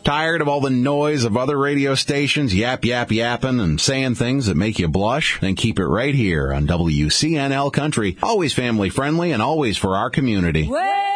Tired of all the noise of other radio stations yapping and saying things that make you blush? Then keep it right here on WCNL Country. Always family friendly and always for our community.